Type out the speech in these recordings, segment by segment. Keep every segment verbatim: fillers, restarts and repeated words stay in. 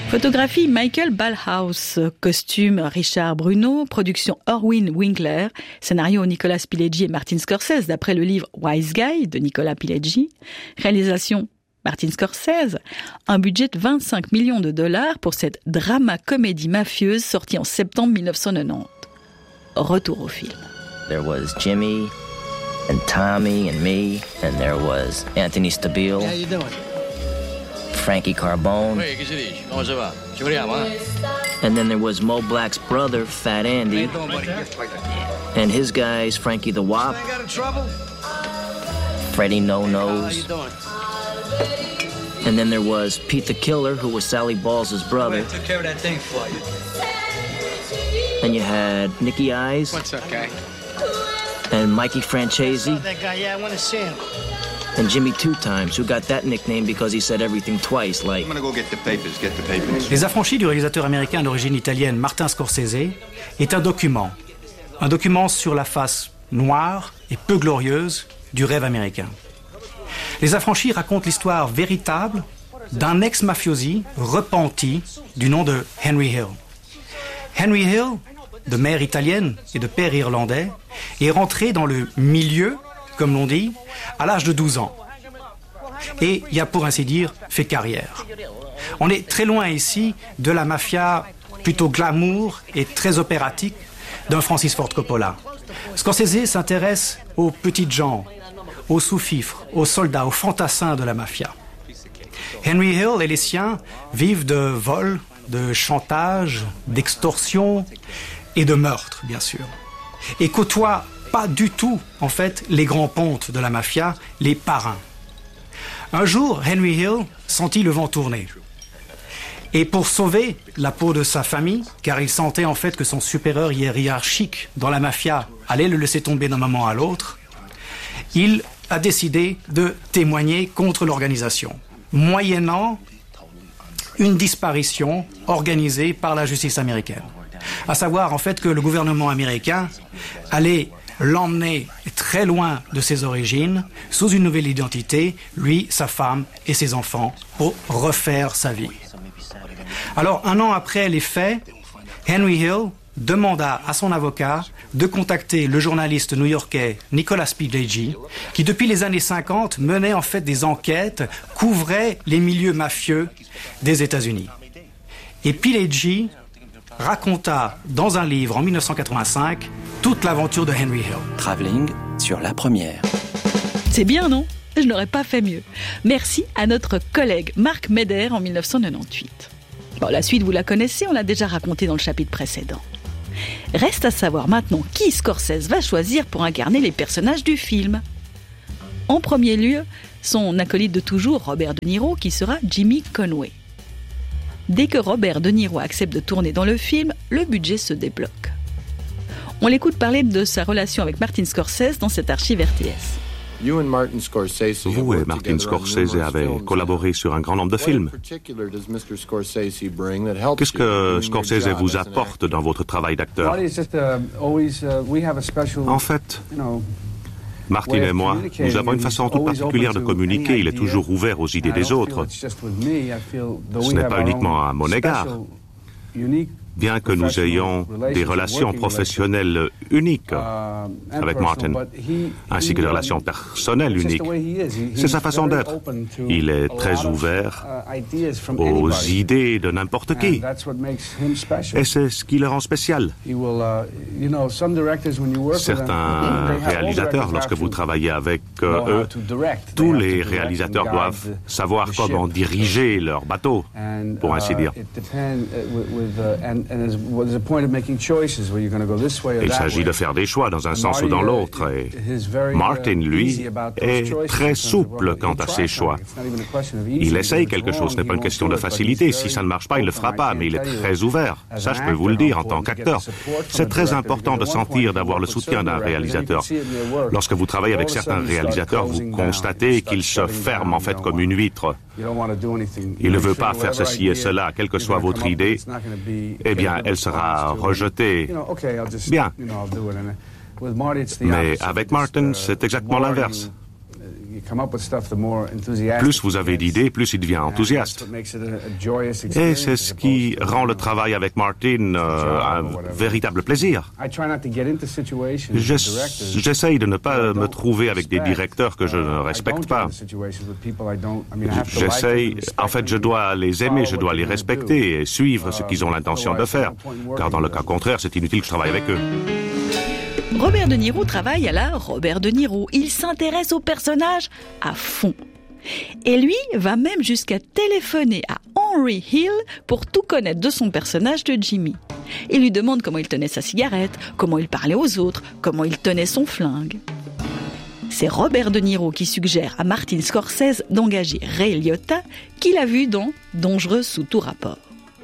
Photographie Michael Ballhaus, costume Richard Bruno, production Irwin Winkler, scénario Nicolas Pileggi et Martin Scorsese d'après le livre Wise Guy de Nicolas Pileggi, réalisation Martin Scorsese, un budget de vingt-cinq millions de dollars pour cette drama-comédie mafieuse sortie en septembre mille neuf cent quatre-vingt-dix. Retour au film. There was Jimmy and Tommy and me, and there was Anthony Stabile. How you doing? Frankie Carbone. Hey, che si dice? Come se va? Ci vediamo, eh? And then there was Mo Black's brother, Fat Andy. And his guys, Frankie the Wop, I got in trouble? Freddie No How you Nose. doing? And then there was Pete the Killer, who was Sally Balls' brother. I took care of that thing for you. And you had Nicky Eyes What's up, guy? and Mikey Francesi That guy, yeah, I want to see him. and Jimmy Two Times, who got that nickname because he said everything twice, like... I'm gonna go get the papers, get the papers. Les Affranchis du réalisateur américain d'origine italienne Martin Scorsese est un document. Un document sur la face noire et peu glorieuse du rêve américain. Les Affranchis racontent l'histoire véritable d'un ex-mafiosi repenti du nom de Henry Hill. Henry Hill, de mère italienne et de père irlandais, est rentré dans le milieu, comme l'on dit, à l'âge de douze ans. Et il a, pour ainsi dire, fait carrière. On est très loin ici de la mafia plutôt glamour et très opératique d'un Francis Ford Coppola. Scorsese s'intéresse aux petites gens, aux sous-fifres, aux soldats, aux fantassins de la mafia. Henry Hill et les siens vivent de vols, de chantage, d'extorsion et de meurtre, bien sûr. Et côtoient pas du tout, en fait, les grands pontes de la mafia, les parrains. Un jour, Henry Hill sentit le vent tourner. Et pour sauver la peau de sa famille, car il sentait en fait que son supérieur hiérarchique dans la mafia allait le laisser tomber d'un moment à l'autre, il a décidé de témoigner contre l'organisation, moyennant une disparition organisée par la justice américaine. À savoir en fait que le gouvernement américain allait l'emmener très loin de ses origines, sous une nouvelle identité, lui, sa femme et ses enfants, pour refaire sa vie. Alors, un an après les faits, Henry Hill demanda à son avocat de contacter le journaliste new-yorkais Nicolas Pileggi, qui depuis les années cinquante menait en fait des enquêtes, couvrait les milieux mafieux des États-Unis. Et Pileggi raconta dans un livre en mille neuf cent quatre-vingt-cinq toute l'aventure de Henry Hill. Travelling sur la première. C'est bien, non? Je n'aurais pas fait mieux. Merci à notre collègue Marc Meder en mille neuf cent quatre-vingt-dix-huit. Bon, la suite, vous la connaissez, on l'a déjà raconté dans le chapitre précédent. Reste à savoir maintenant qui Scorsese va choisir pour incarner les personnages du film. En premier lieu, son acolyte de toujours, Robert De Niro, qui sera Jimmy Conway. Dès que Robert De Niro accepte de tourner dans le film, le budget se débloque. On l'écoute parler de sa relation avec Martin Scorsese dans cette archive R T S. Vous et Martin Scorsese avez collaboré sur un grand nombre de films. Qu'est-ce que Scorsese vous apporte dans votre travail d'acteur? En fait, Martin et moi, nous avons une façon toute particulière de communiquer. Il est toujours ouvert aux idées des autres. Ce n'est pas uniquement à mon égard. Bien que nous ayons des relations professionnelles uniques avec Martin, ainsi que des relations personnelles uniques, c'est sa façon d'être. Il est très ouvert aux idées de n'importe qui. Et c'est ce qui le rend spécial. Certains réalisateurs, lorsque vous travaillez avec eux, tous les réalisateurs doivent savoir comment diriger leur bateau, pour ainsi dire. Il s'agit de faire des choix dans un sens ou dans l'autre. Et Martin, lui, est très souple quant à ses choix. Il essaye quelque chose, ce n'est pas une question de facilité. Si ça ne marche pas, il ne le fera pas, mais il est très ouvert. Ça, je peux vous le dire en tant qu'acteur. C'est très important de sentir, d'avoir le soutien d'un réalisateur. Lorsque vous travaillez avec certains réalisateurs, vous constatez qu'ils se ferment en fait comme une huître. Il ne veut pas faire ceci et cela, quelle que soit votre idée. Eh bien, elle sera rejetée. Bien. Mais avec Martin, c'est exactement l'inverse. Plus vous avez d'idées, plus il devient enthousiaste. Et c'est ce qui rend le travail avec Martin euh, un véritable plaisir. J'essaye de ne pas me trouver avec des directeurs que je ne respecte pas. J'essaye, en fait, je dois les aimer, je dois les respecter et suivre ce qu'ils ont l'intention de faire. Car dans le cas contraire, c'est inutile que je travaille avec eux. Robert De Niro travaille à la Robert De Niro. Il s'intéresse au personnage à fond. Et lui va même jusqu'à téléphoner à Henry Hill pour tout connaître de son personnage de Jimmy. Il lui demande comment il tenait sa cigarette, comment il parlait aux autres, comment il tenait son flingue. C'est Robert De Niro qui suggère à Martin Scorsese d'engager Ray Liotta, qu'il a vu dans Dangereux sous tout rapport.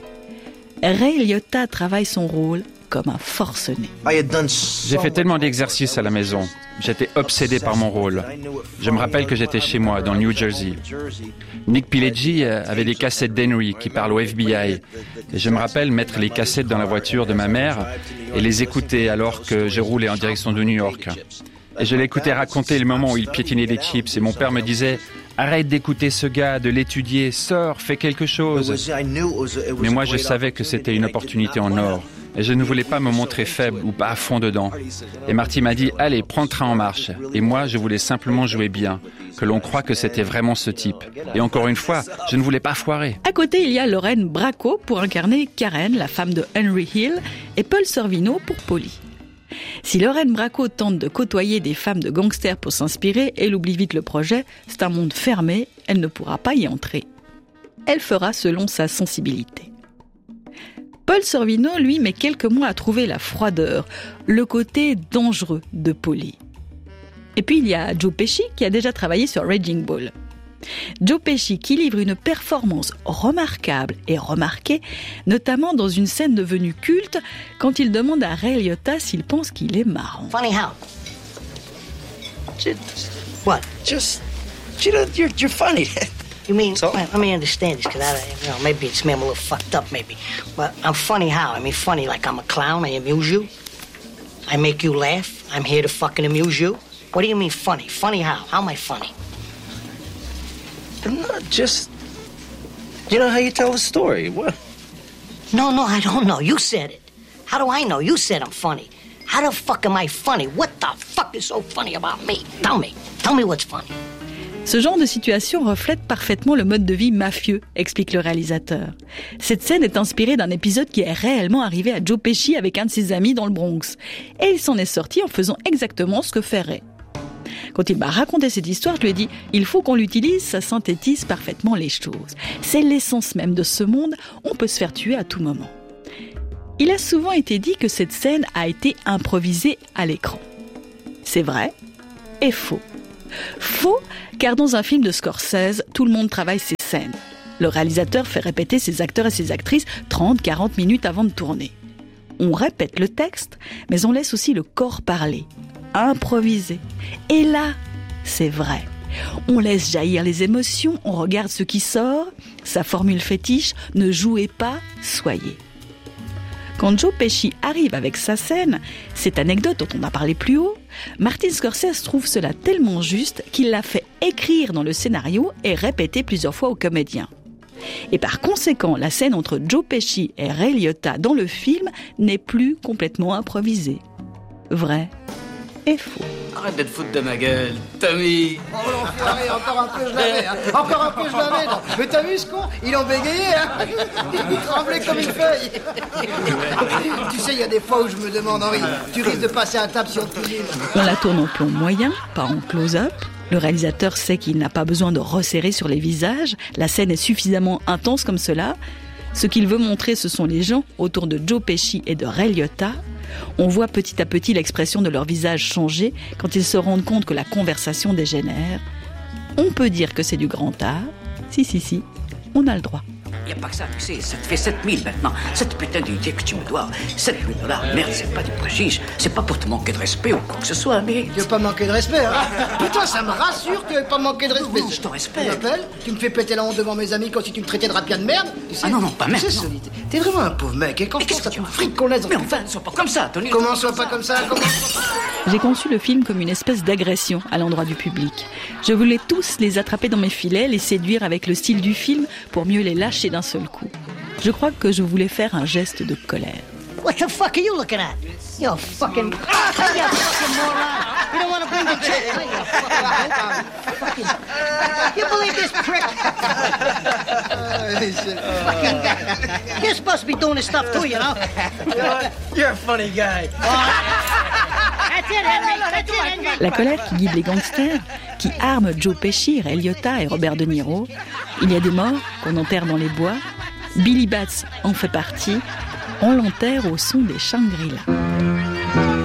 Ray Liotta travaille son rôle comme un forcené. J'ai fait tellement d'exercices à la maison. J'étais obsédé par mon rôle. Je me rappelle que j'étais chez moi, dans le New Jersey. Nick Pileggi avait des cassettes d'Henry qui parlent au F B I. Et je me rappelle mettre les cassettes dans la voiture de ma mère et les écouter alors que je roulais en direction de New York. Et je l'écoutais raconter le moment où il piétinait des chips. Et mon père me disait « Arrête d'écouter ce gars, de l'étudier, sors, fais quelque chose ». Mais moi, je savais que c'était une opportunité en or. Et je ne voulais pas me montrer faible ou pas à fond dedans. Et Marty m'a dit « Allez, prends le train en marche ». Et moi, je voulais simplement jouer bien, que l'on croie que c'était vraiment ce type. Et encore une fois, je ne voulais pas foirer. À côté, il y a Lorraine Bracco pour incarner Karen, la femme de Henry Hill, et Paul Sorvino pour Polly. Si Lorraine Bracco tente de côtoyer des femmes de gangsters pour s'inspirer, elle oublie vite le projet, c'est un monde fermé, elle ne pourra pas y entrer. Elle fera selon sa sensibilité. Paul Sorvino, lui, met quelques mois à trouver la froideur, le côté dangereux de Polly. Et puis il y a Joe Pesci qui a déjà travaillé sur Raging Bull. Joe Pesci qui livre une performance remarquable et remarquée, notamment dans une scène devenue culte quand il demande à Ray Liotta s'il pense qu'il est marrant. Funny how? Just, what? Just, you know, you're, you're funny. You mean, so? Well, let me understand this, because I, you know, maybe it's me, I'm a little fucked up, maybe. But I'm funny how? I mean, funny like I'm a clown, I amuse you? I make you laugh? I'm here to fucking amuse you? What do you mean funny? Funny how? How am I funny? No, just, you know how you tell a story. What? No, no, I don't know. You said it. How do I know? You said I'm funny. How the fuck am I funny? What the fuck is so funny about me? Tell me. Tell me what's funny. Ce genre de situation reflète parfaitement le mode de vie mafieux, explique le réalisateur. Cette scène est inspirée d'un épisode qui est réellement arrivé à Joe Pesci avec un de ses amis dans le Bronx. Et il s'en est sorti en faisant exactement ce que fait Ray. Quand il m'a raconté cette histoire, je lui ai dit « Il faut qu'on l'utilise, ça synthétise parfaitement les choses. C'est l'essence même de ce monde, on peut se faire tuer à tout moment. » Il a souvent été dit que cette scène a été improvisée à l'écran. C'est vrai et faux. Faux, car dans un film de Scorsese, tout le monde travaille ses scènes. Le réalisateur fait répéter ses acteurs et ses actrices trente à quarante minutes avant de tourner. On répète le texte, mais on laisse aussi le corps parler, improviser. Et là, c'est vrai. On laisse jaillir les émotions, on regarde ce qui sort. Sa formule fétiche, ne jouez pas, soyez. Quand Joe Pesci arrive avec sa scène, cette anecdote dont on a parlé plus haut, Martin Scorsese trouve cela tellement juste qu'il l'a fait écrire dans le scénario et répéter plusieurs fois aux comédiens. Et par conséquent, la scène entre Joe Pesci et Ray Liotta dans le film n'est plus complètement improvisée. Vrai et faux. Arrête de te foutre de ma gueule, Tommy. Oh l'enfoiré, encore un peu je l'avais, hein. Encore un peu je l'avais. Non. Mais t'as vu ce con? Il en bégayait, hein. Il tremblait comme une feuille. Tu sais, il y a des fois où je me demande, Henri, tu risques de passer à table si on te dit. On la tourne en plan moyen, pas en close-up. Le réalisateur sait qu'il n'a pas besoin de resserrer sur les visages. La scène est suffisamment intense comme cela. Ce qu'il veut montrer, ce sont les gens autour de Joe Pesci et de Ray Liotta. On voit petit à petit l'expression de leur visage changer quand ils se rendent compte que la conversation dégénère. On peut dire que c'est du grand art. Si, si, si, on a le droit. Y a pas que ça, tu sais, ça te fait sept mille maintenant. Cette putain d'idée que tu me dois, sept mille dollars, merde, c'est pas du prestige. C'est pas pour te manquer de respect ou quoi que ce soit, mais... Tu veux pas manquer de respect, hein? Putain, ça me rassure que tu veux pas manquer de respect. Non, je te respecte. Tu m'appelles, tu me fais péter la honte devant mes amis comme si tu me traitais de rapien de merde. Tu sais, ah non, non, pas tu merde, sais, non. T'es vraiment un pauvre mec, et quand je pense à tout le fric qu'on laisse... Mais enfin, sois pas comme ça, Tony. Comment sois pas comme ça? Comment... J'ai conçu le film comme une espèce d'agression à l'endroit du public. Je voulais tous les attraper dans mes filets, les séduire avec le style du film pour mieux les lâcher d'un seul coup. Je crois que je voulais faire un geste de colère. What the fuck are you looking at? You fucking... You fucking moron. You don't want to bring the chick. You fucking... You believe this prick? Fucking guy. You're supposed to be doing this stuff too, you know? You're a funny guy. That's it, Henry. That's it, Henry. La colère qui guide les gangsters, qui arme Joe Pesci, Ray Liotta et Robert De Niro. Il y a des morts qu'on enterre dans les bois. Billy Batts en fait partie. On l'enterre au son des Shangri-La.